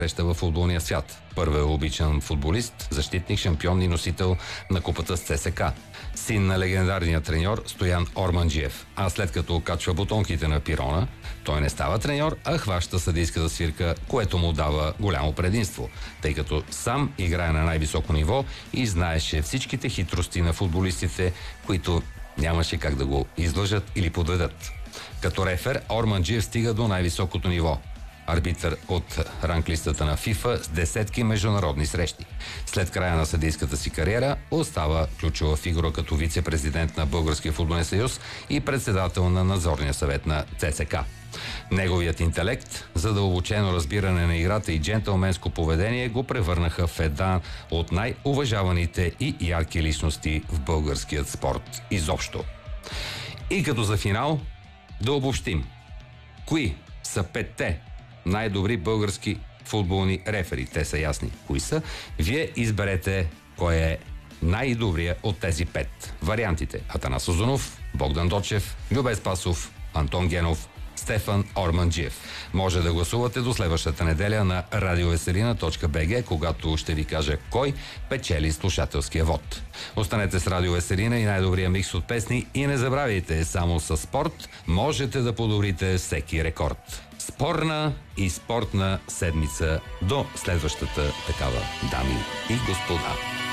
среща във футболния свят. Първият обичан футболист, защитник, шампион и носител на купата с ЦСКА. Син на легендарния треньор Стоян Орманджиев. А след като качва бутонките на пирона, той не става треньор, а хваща съдийската свирка, което му дава голямо предимство, тъй като сам играе на най-високо ниво и знаеше всичките хитрости на футболистите, които нямаше как да го излъжат или подведат. Като рефер, Орманджиев стига до най-високото ниво. Арбитър от ранглистата на ФИФА с десетки международни срещи. След края на съдийската си кариера остава ключова фигура като вице-президент на Българския футболен съюз и председател на надзорния съвет на ЦСКА. Неговият интелект, задълбочено разбиране на играта и джентълменско поведение го превърнаха в една от най-уважаваните и ярки личности в българският спорт изобщо. И като за финал да обобщим. Кои са 5-те най-добри български футболни рефери? Те са ясни. Кои са? Вие изберете кой е най-добрия от тези 5. Вариантите: Атанас Узунов, Богдан Дочев, Любе Спасов, Антон Генов, Стефан Орманджиев. Може да гласувате до следващата неделя на radioveselina.bg, когато ще ви кажа кой печели слушателския вод. Останете с Радио Веселина и най-добрия микс от песни и не забравяйте, само със спорт можете да подобрите всеки рекорд. Спорна и спортна седмица до следващата такава, дами и господа.